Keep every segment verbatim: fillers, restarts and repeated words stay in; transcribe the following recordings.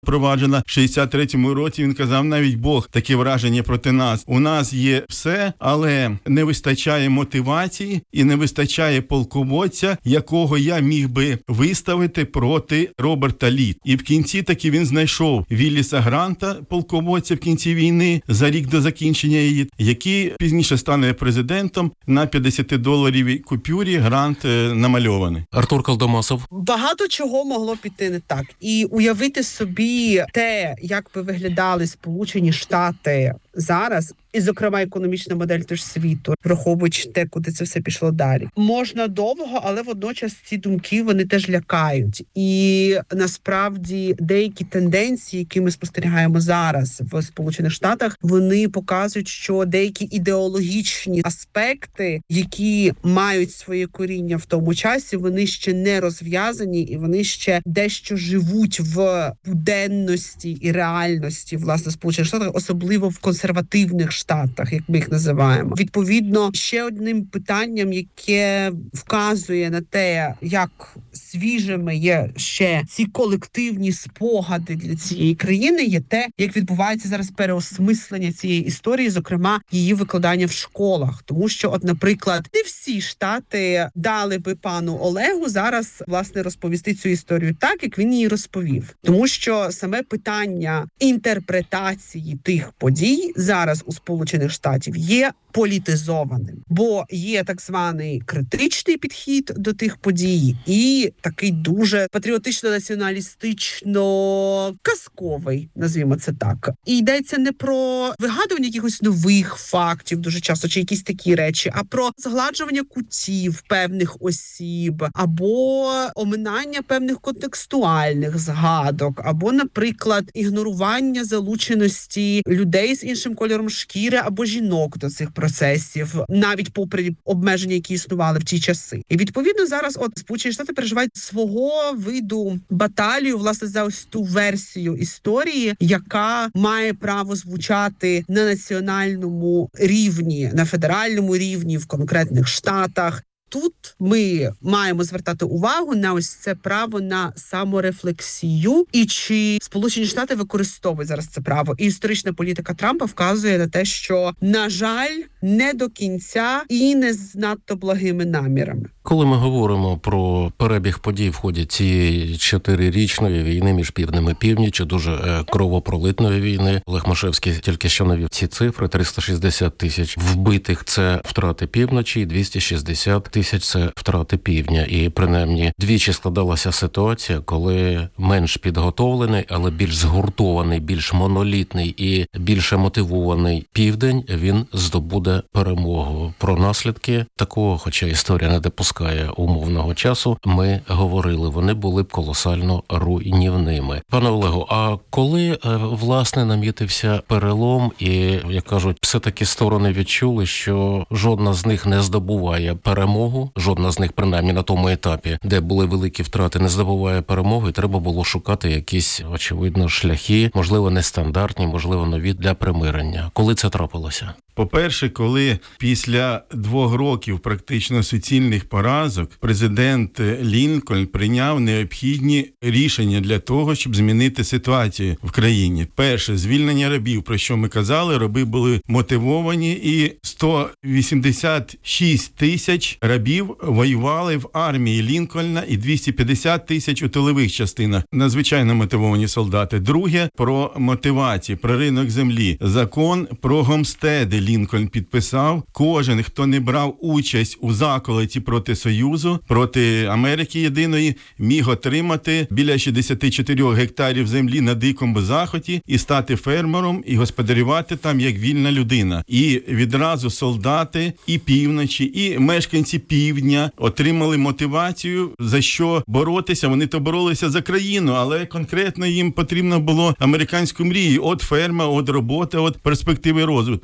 впроваджена в шістдесят третьому році. Він казав, навіть Бог таке враження проти нас. У нас є все, але не вистачає мотивації і не вистачає полководця, якого я міг би виставити проти Роберта Лі. І в кінці таки він знайшов Вілліса Гранта, полководця в кінці війни, за рік до закінчення її, який пізніше стане президентом. На п'ятдесятидоларовій купюрі Грант намальований. Артур Колдомасов. Багато чого могло піти не так. І уявити собі те, як би виглядали Сполучені Штати зараз, і, зокрема, економічна модель теж світу, враховуючи те, куди це все пішло далі. Можна довго, але водночас ці думки, вони теж лякають. І, насправді, деякі тенденції, які ми спостерігаємо зараз в Сполучених Штатах, вони показують, що деякі ідеологічні аспекти, які мають своє коріння в тому часі, вони ще не розв'язані, і вони ще дещо живуть в буденності і реальності, власне, Сполучених Штатів, особливо в консервативних Штатах, як ми їх називаємо. Відповідно, ще одним питанням, яке вказує на те, як свіжими є ще ці колективні спогади для цієї країни, є те, як відбувається зараз переосмислення цієї історії, зокрема, її викладання в школах. Тому що, от, наприклад, не всі штати дали би пану Олегу зараз, власне, розповісти цю історію так, як він її розповів. Тому що саме питання інтерпретації тих подій зараз у Сполучених Штатів є політизованим, бо є так званий критичний підхід до тих подій і такий дуже патріотично-націоналістично-казковий, назвімо це так. І йдеться не про вигадування якихось нових фактів дуже часто, чи якісь такі речі, а про згладжування кутів певних осіб, або оминання певних контекстуальних згадок, або, наприклад, ігнорування залученості людей з іншим кольором шкіри або жінок до цих процесів, навіть попри обмеження, які існували в ті часи. І, відповідно, зараз от Сполучені Штати переживають свого виду баталію, власне, за ось ту версію історії, яка має право звучати на національному рівні, на федеральному рівні, в конкретних штатах. Тут ми маємо звертати увагу на ось це право на саморефлексію, і чи Сполучені Штати використовують зараз це право. І історична політика Трампа вказує на те, що, на жаль, не до кінця і не з надто благими намірами. Коли ми говоримо про перебіг подій в ході цієї чотирирічної війни між півднем і північчю, дуже кровопролитної війни, Олег Машевський тільки що навів ці цифри: триста шістдесят тисяч вбитих – це втрати півночі, і двісті шістдесят тисяч – це втрати півдня. І принаймні двічі складалася ситуація, коли менш підготовлений, але більш згуртований, більш монолітний і більше мотивований південь, він здобуде перемогу. Про наслідки такого, хоча історія не допускає умовного часу, ми говорили, вони були б колосально руйнівними. Пане Олегу, а коли, власне, намітився перелом і, як кажуть, все-таки сторони відчули, що жодна з них не здобуває перемогу, жодна з них, принаймні на тому етапі, де були великі втрати, не здобуває перемогу, і треба було шукати якісь, очевидно, шляхи, можливо, нестандартні, можливо, нові для примирення. Коли це трапилося? По-перше, коли після двох років практично суцільних поразок президент Лінкольн прийняв необхідні рішення для того, щоб змінити ситуацію в країні. Перше, звільнення рабів, про що ми казали, раби були мотивовані, і сто вісімдесят шість тисяч рабів воювали в армії Лінкольна і двісті п'ятдесят тисяч у тилових частинах. Надзвичайно мотивовані солдати. Друге, про мотивацію, про ринок землі. Закон про гомстеди Лінкольн підписав. Кожен, хто не брав участь у заколоті проти Союзу, проти Америки єдиної, міг отримати біля шістдесят чотири гектарів землі на дикому заході і стати фермером, і господарювати там як вільна людина. І відразу солдати і півночі, і мешканці півдня отримали мотивацію, за що боротися. Вони то боролися за країну, але конкретно їм потрібно було американську мрію. От ферма, от робота, от перспективи розвитку.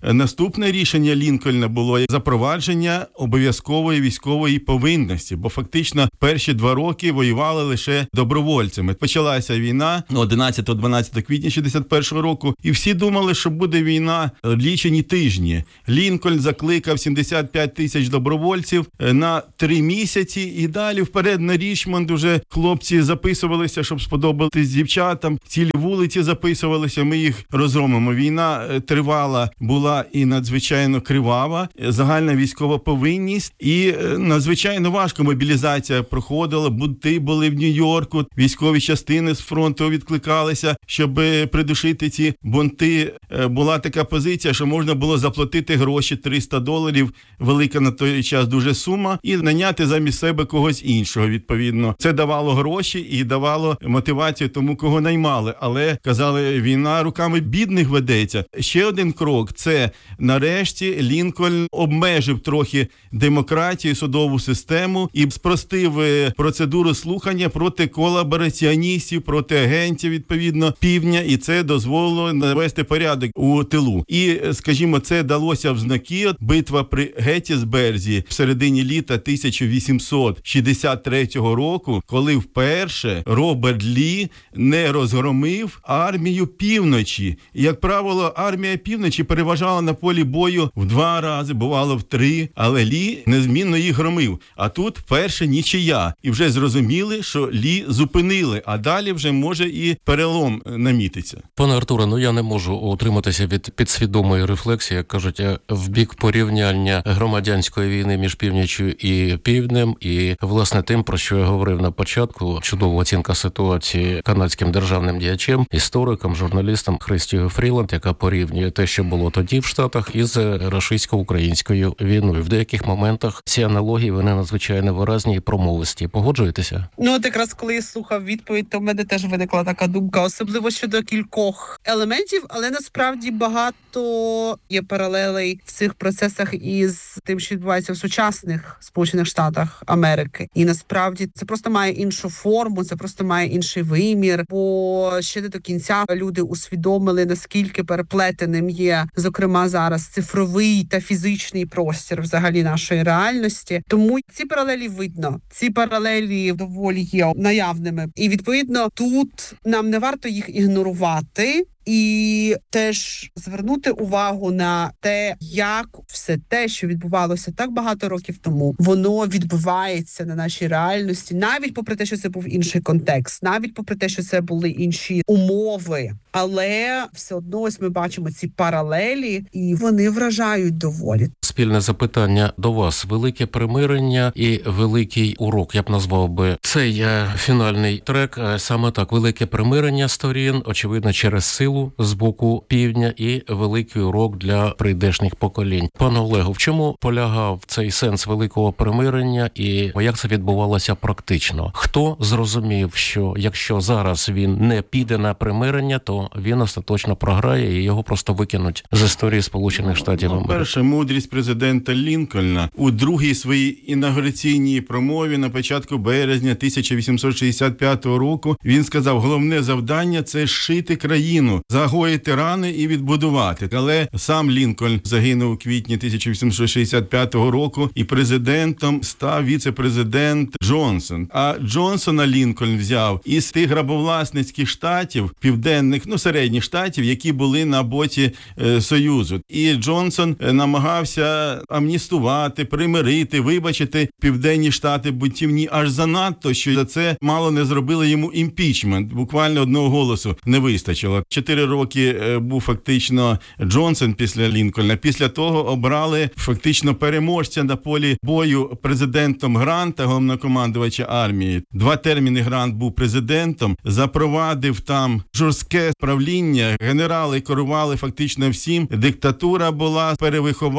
наступне рішення Лінкольна було запровадження обов'язкової військової повинності, бо фактично перші два роки воювали лише добровольцями. Почалася війна одинадцятого-дванадцятого квітня шістдесят першого року, і всі думали, що буде війна лічені тижні. Лінкольн закликав сімдесят п'ять тисяч добровольців на три місяці, і далі вперед на Річмонд уже хлопці записувалися, щоб сподобатись дівчатам. Цілі вулиці записувалися, ми їх розгромимо. Війна тривала, була і надзвичайно кривава, загальна військова повинність, і надзвичайно важко мобілізація проходила. Бунти були в Нью-Йорку, військові частини з фронту відкликалися, щоб придушити ці бунти. Була така позиція, що можна було заплатити гроші триста доларів, велика на той час дуже сума, і наняти замість себе когось іншого, відповідно. Це давало гроші і давало мотивацію тому, кого наймали. Але, казали, війна руками бідних ведеться. Ще один крок – це, нарешті, Лінкольн обмежив трохи демократію, судову систему і спростив процедуру слухання проти колабораціоністів, проти агентів, відповідно, півдня, і це дозволило навести порядок у тилу. І, скажімо, це далося в знаки. Битва при Геттісберзі в середині літа тисяча вісімсот шістдесят третього року, коли вперше Роберт Лі не розгромив армію півночі. І, як правило, армія півночі переважала на полі бою в два рази, бувало в три, але Лі незмінно їх громив. А тут вперше нічия. І вже зрозуміли, що Лі зупинили, а далі вже може і перелом намітиться. Пане Артуре, ну я не можу утриматися від підсвідомої рефлексії, як кажуть, в бік порівняння громадянської війни між північчю і півднем, і, власне, тим, про що я говорив на початку, чудова оцінка ситуації канадським державним діячем, істориком, журналістом Христією Фріланд, яка порівнює те, що було тоді в Штатах, із рашистсько-українською війною. В деяких моментах ці аналогії, вони надзвичайно виразні і промовисті. Погоджуєтеся? Ну, от якраз коли я слухав відповідь, то в мене теж виникла така думка, особливо щодо кількох елементів, але насправді багато є паралелей в цих процесах із тим, що відбувається в сучасних Сполучених Штатах Америки. І насправді це просто має іншу форму, це просто має інший вимір, бо ще не до кінця люди усвідомили, наскільки переплетеним є, зокрема, зараз цифровий та фізичний простір взагалі нашої реальності. Тому ці паралелі видно, ці паралелі доволі є наявними. І, відповідно, тут нам не варто їх ігнорувати, і теж звернути увагу на те, як все те, що відбувалося так багато років тому, воно відбувається на нашій реальності, навіть попри те, що це був інший контекст, навіть попри те, що це були інші умови. Але все одно ось ми бачимо ці паралелі, і вони вражають доволі. Спільне запитання до вас. Велике примирення і великий урок. Я б назвав би цей фінальний трек саме так. Велике примирення сторін, очевидно, через силу з боку півдня, і великий урок для прийдешніх поколінь. Пане Олегу, в чому полягав цей сенс великого примирення і як це відбувалося практично? Хто зрозумів, що якщо зараз він не піде на примирення, то він остаточно програє і його просто викинуть з історії Сполучених Штатів Америки? Ну, перша мудрість президента Лінкольна у другій своїй інаугураційній промові на початку березня тисяча вісімсот шістдесят п'ятого року він сказав: головне завдання – це зшити країну, загоїти рани і відбудувати. Але сам Лінкольн загинув у квітні тисяча вісімсот шістдесят п'ятого року, і президентом став віце-президент Джонсон. А Джонсона Лінкольн взяв із тих рабовласницьких штатів, південних, ну середніх штатів, які були на боці е, Союзу. І Джонсон е, намагався амністувати, примирити, вибачити південні штати бунтівні аж занадто, що за це мало не зробили йому імпічмент. Буквально одного голосу не вистачило. Чотири роки е, був фактично Джонсон після Лінкольна. Після того обрали фактично переможця на полі бою президентом Гранта, головнокомандувача армії. Два терміни Грант був президентом, запровадив там жорстке правління, генерали керували фактично всім, диктатура була, перевиховання,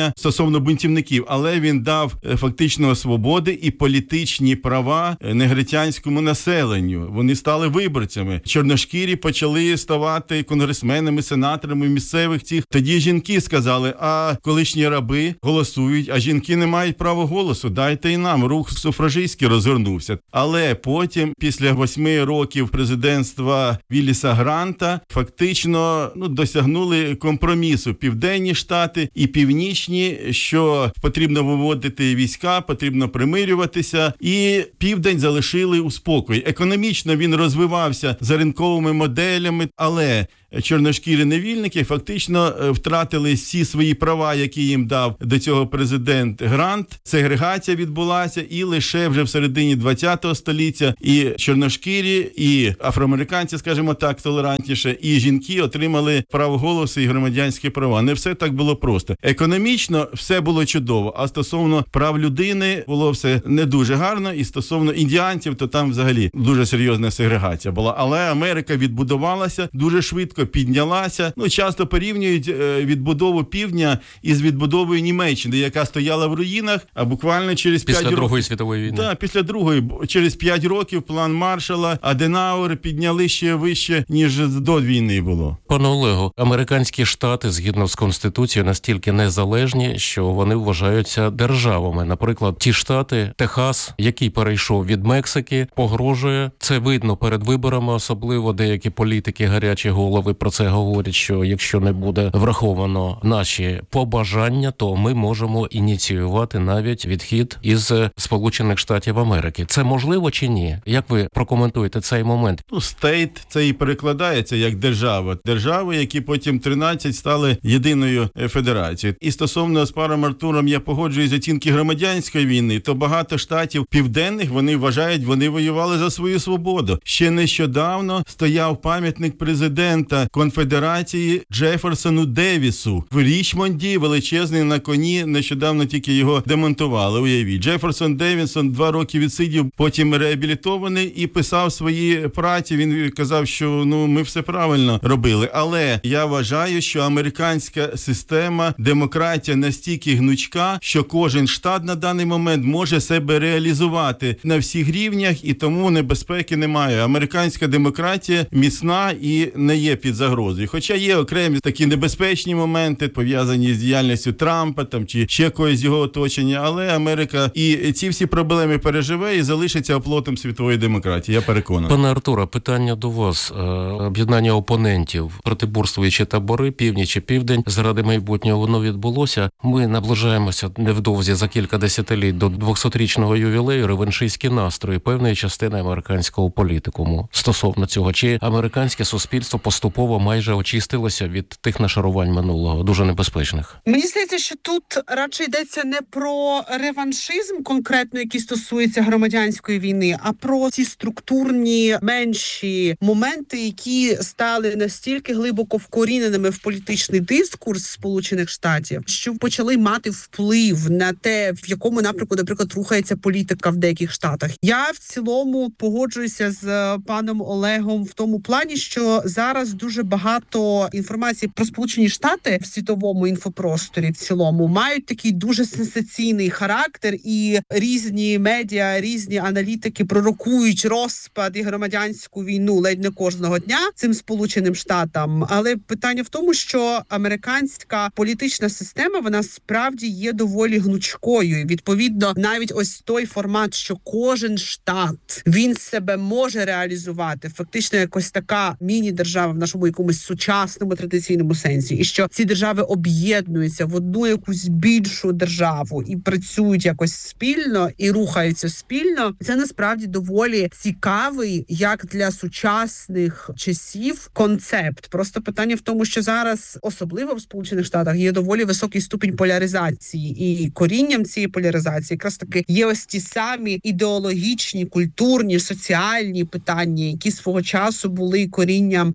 рішення стосовно бунтівників, але він дав фактично свободи і політичні права негритянському населенню. Вони стали виборцями. Чорношкірі почали ставати конгресменами, сенаторами місцевих цих. Тоді жінки сказали, а колишні раби голосують, а жінки не мають права голосу. Дайте і нам. Рух суфражистський розгорнувся. Але потім, після восьми років президентства Вілліса Гранта, фактично ну, досягнули компромісу. Південні штати і північні, що потрібно виводити війська, потрібно примирюватися, і південь залишили у спокої. Економічно він розвивався за ринковими моделями, але чорношкірі невільники фактично втратили всі свої права, які їм дав до цього президент Грант. Сегрегація відбулася, і лише вже в середині ХХ століття і чорношкірі, і афроамериканці, скажімо так, толерантніше, і жінки отримали право голосу і громадянські права. Не все так було просто. Економічно все було чудово, а стосовно прав людини було все не дуже гарно, і стосовно індіанців, то там взагалі дуже серйозна сегрегація була. Але Америка відбудувалася дуже швидко, піднялася. Ну, часто порівнюють е, відбудову півдня із відбудовою Німеччини, яка стояла в руїнах, а буквально через п'ять років... Після Другої світової війни. Так, після Другої. Через п'ять років план Маршалла, Аденауер підняли ще вище, ніж до війни було. Пане Олегу, американські штати, згідно з Конституцією, настільки незалежні, що вони вважаються державами. Наприклад, ті штати, Техас, який перейшов від Мексики, погрожує. Це видно перед виборами, особливо деякі політики, гарячі голови про це говорять, що якщо не буде враховано наші побажання, то ми можемо ініціювати навіть відхід із Сполучених Штатів Америки. Це можливо чи ні? Як ви прокоментуєте цей момент? Ну, стейт це і перекладається як держава. Держави, які потім тринадцять стали єдиною федерацією. І стосовно з паром Артуром я погоджуюсь з оцінки громадянської війни, то багато штатів південних, вони вважають, вони воювали за свою свободу. Ще нещодавно стояв пам'ятник президента Конфедерації Джеферсону Девісу в Річмонді, величезний на коні, нещодавно тільки його демонтували, уявіть. Джеферсон Девісон два роки відсидів, потім реабілітований і писав свої праці, він казав, що ну ми все правильно робили. Але я вважаю, що американська система, демократія настільки гнучка, що кожен штат на даний момент може себе реалізувати на всіх рівнях, і тому небезпеки немає. Американська демократія міцна і не є під загрозою. Хоча є окремі такі небезпечні моменти, пов'язані з діяльністю Трампа там чи ще когось з його оточення, але Америка і ці всі проблеми переживе і залишиться оплотом світової демократії, я переконаний. Пане Артуре, питання до вас. Об'єднання опонентів, протиборствуючі табори, північ і південь, заради майбутнього воно відбулося. Ми наближаємося невдовзі за кілька десятиліть до двохсотрічного ювілею, реваншистські настрої певної частини американського політикуму. Стосовно цього, чи американське суспільство поступово майже очистилося від тих нашарувань минулого, дуже небезпечних? Мені здається, що тут радше йдеться не про реваншизм конкретно, який стосується громадянської війни, а про ці структурні менші моменти, які стали настільки глибоко вкоріненими в політичний дискурс Сполучених Штатів, що почали мати вплив на те, в якому напрямку, наприклад, рухається політика в деяких штатах. Я в цілому погоджуюся з паном Олегом в тому плані, що зараз дуже багато інформації про Сполучені Штати в світовому інфопросторі в цілому мають такий дуже сенсаційний характер, і різні медіа, різні аналітики пророкують розпад і громадянську війну ледь не кожного дня цим Сполученим Штатам. Але питання в тому, що американська політична система, вона справді є доволі гнучкою. І, відповідно, навіть ось той формат, що кожен штат, він себе може реалізувати, фактично якось така міні-держава в нашому якомусь сучасному традиційному сенсі. І що ці держави об'єднуються в одну якусь більшу державу і працюють якось спільно і рухаються спільно. Це насправді доволі цікавий, як для сучасних часів, концепт. Просто питання в тому, що зараз, особливо в Сполучених Штатах, є доволі високий ступінь поляризації. І корінням цієї поляризації якраз таки є ось ті самі ідеологічні, культурні, соціальні питання, які свого часу були корінням для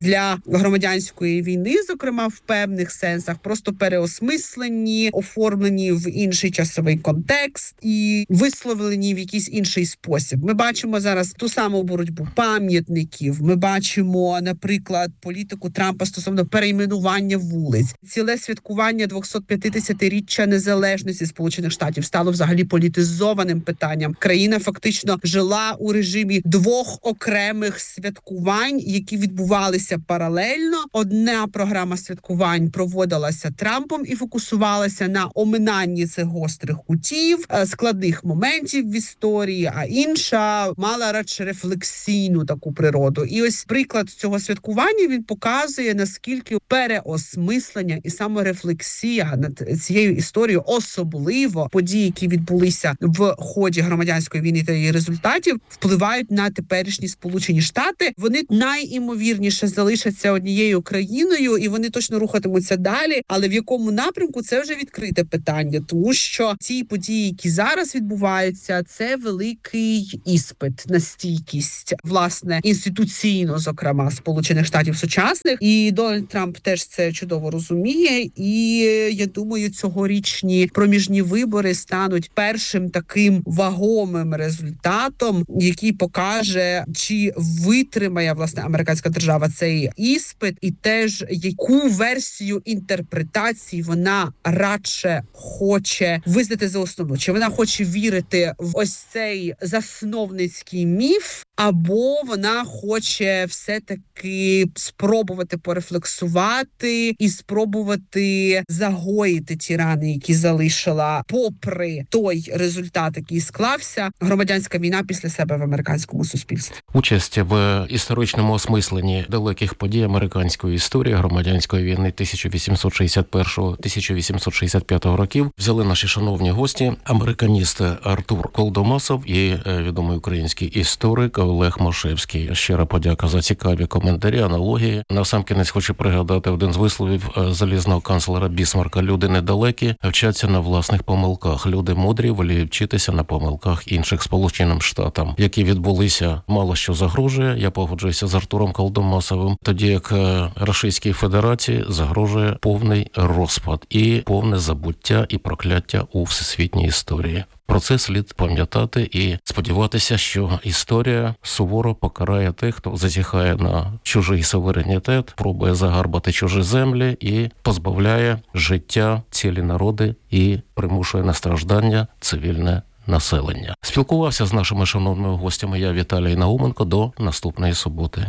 громадянської війни, зокрема в певних сенсах, просто переосмислені, оформлені в інший часовий контекст і висловлені в якийсь інший спосіб. Ми бачимо зараз ту саму боротьбу пам'ятників. Ми бачимо, наприклад, політику Трампа стосовно перейменування вулиць. Ціле святкування двохсотп'ятдесятиріччя незалежності Сполучених Штатів стало взагалі політизованим питанням. Країна фактично жила у режимі двох окремих святкувань, які відбувалися паралельно. Одна програма святкувань проводилася Трампом і фокусувалася на оминанні цих гострих кутів, складних моментів в історії, а інша мала радше рефлексійну таку природу. І ось приклад цього святкування, він показує, наскільки переосмислення і саморефлексія над цією історією, особливо події, які відбулися в ході громадянської війни та її результатів, впливають на теперішні Сполучені Штати. Вони найімовірніше залишаться однією країною, і вони точно рухатимуться далі. Але в якому напрямку, це вже відкрите питання, тому що ці події, які зараз відбуваються, це великий іспит на стійкість, власне, інституційно, зокрема, Сполучених Штатів сучасних. І Дональд Трамп теж це чудово розуміє. І я думаю, цьогорічні проміжні вибори стануть першим таким вагомим результатом, який покаже, чи витримає, власне, американська держава цей іспит, і теж яку версію інтерпретації вона радше хоче визнати за основну. Чи вона хоче вірити в ось цей засновницький міф, або вона хоче все-таки спробувати порефлексувати і спробувати загоїти ті рани, які залишила, попри той результат, який склався, громадянська війна після себе в американському суспільстві. Участь в історичному осмисленні далеких подій американської історії громадянської війни тисяча вісімсот шістдесят першого - тисяча вісімсот шістдесят п'ятого років взяли наші шановні гості, американіст Артур Колдомасов і відомий український історик Олег Машевський. Щира подяка за цікаві коментарі, аналогії. Насамкінець хочу пригадати один з висловів залізного канцлера Бісмарка: люди недалекі вчаться на власних помилках. Люди мудрі воліють вчитися на помилках інших. Сполученим Штатам, які відбулися, мало що загрожує. Я погоджуюся з Артуром Колдомасовим. Тоді як Російській Федерації загрожує повний розпад і повне забуття і прокляття у всесвітній історії. Про це слід пам'ятати і сподіватися, що історія суворо покарає тих, хто зазіхає на чужий суверенітет, пробує загарбати чужі землі і позбавляє життя цілі народи і примушує на страждання цивільне населення. Спілкувався з нашими шановними гостями я, Віталій Науменко. До наступної суботи.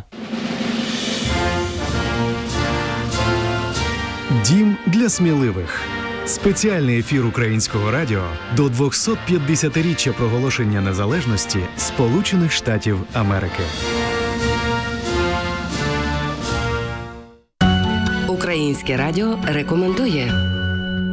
Дім для сміливих. Спеціальний ефір Українського радіо до двохсотп'ятдесятиріччя проголошення незалежності Сполучених Штатів Америки. Українське радіо рекомендує.